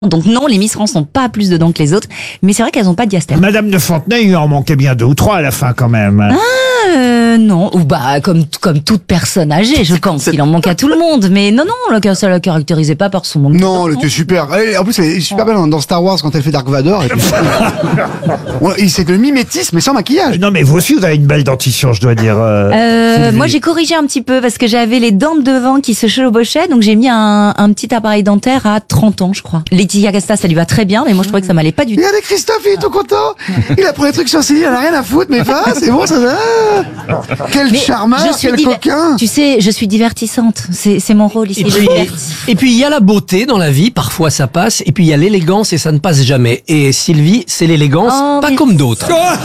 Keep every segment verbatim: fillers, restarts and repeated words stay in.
Donc non, les Miss France n'ont pas plus de dents que les autres, mais c'est vrai qu'elles n'ont pas de diastème. Madame de Fontenay, il en manquait bien deux ou trois à la fin quand même. Ah, euh, non, ou bah comme comme toute personne âgée, je pense. Il en manque à tout le monde, mais non, non, la- ça la caractérisait pas par son manque. Non, elle était super. Elle- en plus, elle est super belle dans Star Wars quand elle fait Dark Vador. Et puis- Ouais, c'est le mimétisme, mais sans maquillage. Non mais vous aussi vous avez une belle dentition, je dois dire. euh, Euh, Sylvie. moi j'ai corrigé un petit peu parce que j'avais les dents de devant qui se chevauchaient, donc j'ai mis un, un petit appareil dentaire à trente ans, je crois. Laetitia Casta, ça lui va très bien, mais moi je trouvais que ça m'allait pas du tout. Regardez Christophe, il est tout content. Il a pris les trucs sur Céline, il en a rien à foutre, mais va, c'est bon, ça va. Quel Mais charmeur, je suis quel diver- coquin. Tu sais, je suis divertissante. C'est c'est mon rôle ici. Et je puis, divertis. et puis il y a la beauté dans la vie, parfois ça passe, et puis il y a l'élégance et ça ne passe jamais. Et Sylvie, c'est l'élégance, Oh, pas mais- comme d'autres.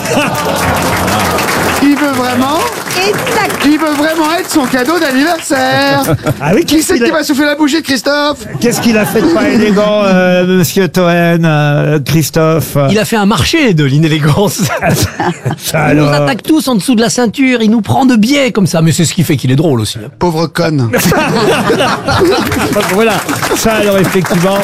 Il veut vraiment, il veut vraiment être son cadeau d'anniversaire. Ah oui, Qui qu'est-ce c'est qu'il qui a, va souffler la bougie de Christophe? qu'est-ce qu'il a fait de pas élégant, euh, Monsieur Toen, euh, Christophe? Il a fait un marché de l'inélégance. Ça, Il nous alors. attaque tous en dessous de la ceinture, il nous prend de biais comme ça, mais c'est ce qui fait qu'il est drôle aussi. Pauvre conne. Voilà, ça alors effectivement,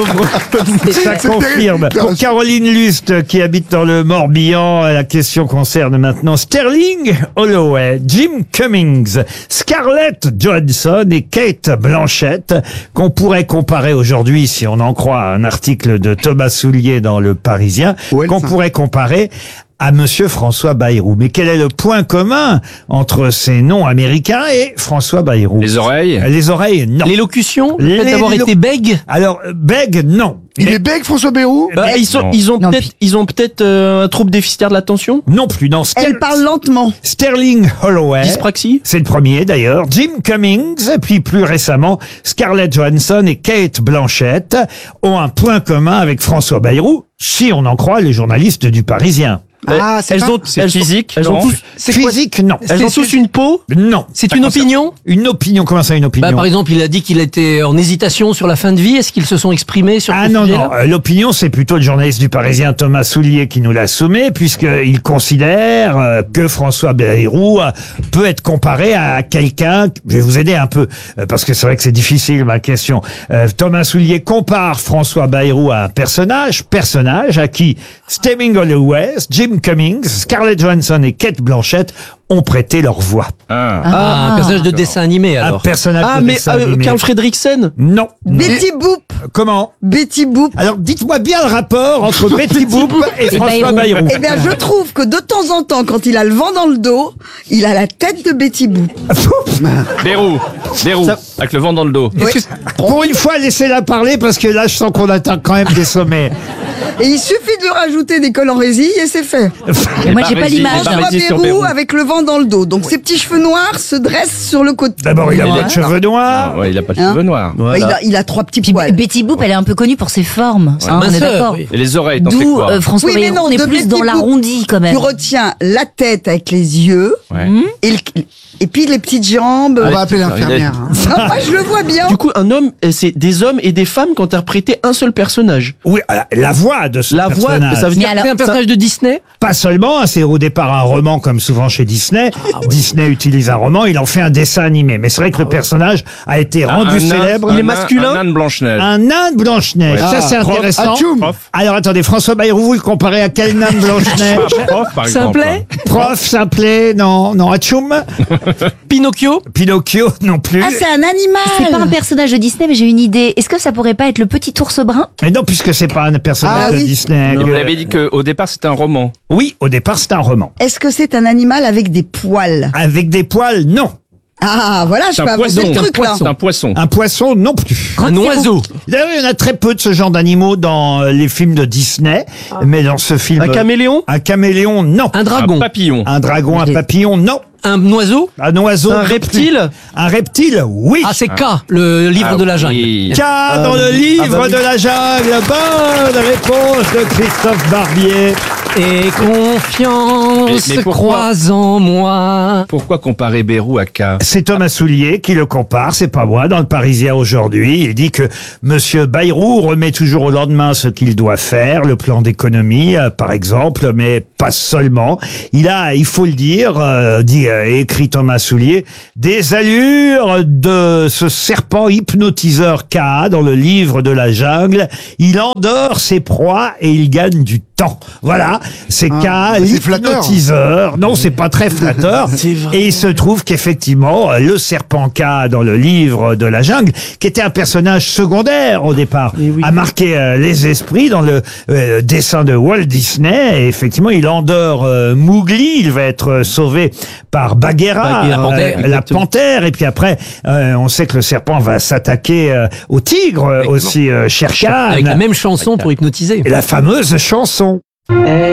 ça C'est confirme. terrible. Pour Caroline Lust, qui habite dans le Morbihan, la question concerne maintenant Sterling Holloway, Jim Cummings, Scarlett Johansson et Kate Blanchett, qu'on pourrait comparer aujourd'hui, si on en croit un article de Thomas Soulier dans Le Parisien, Ouais, qu'on ça. pourrait comparer à Monsieur François Bayrou. Mais quel est le point commun entre ces noms américains et François Bayrou? Les oreilles. Les oreilles, non. L'élocution, le fait Les- d'avoir l'élo- été bègue. Alors, bègue, non. Il Mais- est bec, François Bayrou? Bah, ils sont, Non. ils ont Non, peut-être, puis- ils ont peut-être euh, un trouble déficitaire de l'attention, Non plus, non. Ster- Elle parle lentement. Sterling Holloway. dyspraxie. C'est le premier d'ailleurs. Jim Cummings, et puis plus récemment, Scarlett Johansson et Kate Blanchett ont un point commun avec François Bayrou, si on en croit les journalistes du Parisien. Ah, c'est elles pas- ont, C'est elles physique, Elles ont non tous, c'est quoi Physique, non. Elles ont tous une peau. Non. C'est une opinion. Une opinion, comment ça une opinion? Bah, par exemple, il a dit qu'il était en hésitation sur la fin de vie. Est-ce qu'ils se sont exprimés sur Ah ce non, sujet-là non, euh, l'opinion, c'est plutôt le journaliste du Parisien Thomas Soulier qui nous l'a soumis, puisqu'il considère euh, que François Bayrou euh, peut être comparé à quelqu'un, je vais vous aider un peu, euh, parce que c'est vrai que c'est difficile ma question. Euh, Thomas Soulier compare François Bayrou à un personnage, personnage à qui Sterling Holloway, Jim Cummings, Scarlett Johansson et Kate Blanchett ont prêté leur voix. Ah. Ah, un personnage de d'accord. dessin animé Un alors. personnage Ah, de mais dessin euh, animé. Carl Fredricksen. Non. Betty Boop. Comment? Betty Boop. Alors dites-moi bien le rapport entre Betty Boop et François Bayrou. Eh bien, je trouve que de temps en temps, quand il a le vent dans le dos, il a la tête de Betty Boop. Bérou. Bérou. Avec le vent dans le dos. Pour une fois, laissez-la parler parce que là, je sens qu'on atteint quand même des sommets. Et il suffit de lui rajouter des cols en résille et c'est fait. Et moi j'ai pas Barésie, l'image. les François Barésie sur Bayrou Bérou. avec le vent dans le dos. Donc ses petits cheveux noirs se dressent sur le côté. D'abord, il a Ouais. pas de cheveux noirs. Ah, ouais, il a pas de Hein cheveux noirs. Bah, il, a, il a trois petits Puis poils. Betty Boop, elle est un peu connue pour ses formes. hein, on est Minceur, d'accord. oui. Et les oreilles, t'en fais D'où quoi euh, François Oui, mais Bayrou, non, on est de plus Betty dans Boop. l'arrondi quand même. Tu retiens la tête avec les yeux Ouais. et, le- et puis les petites jambes. On va appeler l'infirmière. hein. Ah, moi, je le vois bien. Du coup, un homme, euh, c'est des hommes et des femmes qui ont interprété un seul personnage. Oui, la- la voix de ce La voix, personnage. ça veut Mais dire alors- que c'est un personnage de Disney. Pas seulement, hein, c'est au départ un roman comme souvent chez Disney. Disney utilise un roman, il en fait un dessin animé. Mais c'est vrai que le personnage a été rendu Un nain- célèbre. un Il est nain- masculin. Un âne Blanche-Neige. Un nain de Blanche-Neige. Ouais. Ça, c'est Ah, prof, intéressant. Atchoum. Prof. Alors, attendez, François Bayrou, vous le comparez à quel nain de Blanche-Neige? Prof, par exemple. Simplet. Prof, simplet, non, non, Atchoum. Pinocchio. Pinocchio, non plus. Ah, c'est un animal. C'est pas un personnage de Disney, mais j'ai une idée. Est-ce que ça pourrait pas être le petit ours brun? Mais non, puisque c'est pas un personnage Ah de oui. Disney. Vous l'avez dit qu'au départ, c'était un roman. Oui, au départ, c'est un roman. Est-ce que c'est un animal avec des poils? Avec des poils, non. Ah, voilà, je C'est peux un avancer poisson. le truc là. C'est un poisson. Un poisson, non plus. Un oiseau. D'ailleurs, il y en a très peu de ce genre d'animaux dans euh, les films de Disney, mais dans ce film... Un caméléon. Un caméléon, non. Un Un dragon. papillon. Un dragon, un Je l'ai- papillon, non. Un oiseau. Un oiseau, Un non reptile. plus. Un reptile, oui. Ah, c'est K, le livre Ah de la jungle. oui. K dans le livre ah bah oui. de la jungle. Bonne réponse de Christophe Barbier. Et confiance Mais- se mais pourquoi- croisent en moi. Pourquoi comparer Bérou à K? C'est Thomas Soulier qui le compare, c'est pas moi, dans le Parisien aujourd'hui. Il dit que Monsieur Bayrou remet toujours au lendemain ce qu'il doit faire, le plan d'économie, euh, par exemple, mais pas seulement. Il a, il faut le dire, euh, dit, euh, écrit Thomas Soulier, des allures de ce serpent hypnotiseur K dans le livre de la jungle. Il endort ses proies et il gagne du temps. Voilà, c'est Ah, K, c'est flatteur. l'hypnotiseur. Non, c'est pas très flatteur. Et il se trouve qu'effectivement, le serpent K dans le livre de la jungle, qui était un personnage secondaire au départ, a marqué euh, les esprits dans le euh, dessin de Walt Disney. Et effectivement, il endort euh, Mowgli. Il va être euh, sauvé par Bagheera, Bagheera, euh, panthère, la exactement. panthère. Et puis après, euh, on sait que le serpent va s'attaquer euh, au tigre euh, aussi, euh, Shere Khan. Avec la même chanson pour hypnotiser. Et la fameuse chanson.